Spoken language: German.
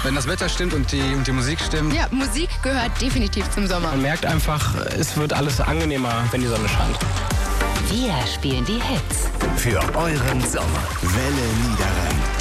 Wenn das Wetter stimmt und die Musik stimmt. Ja, Musik gehört definitiv zum Sommer. Man merkt einfach, es wird alles angenehmer, wenn die Sonne scheint. Wir spielen die Hits. Für euren Sommer. Welle Niederrhein.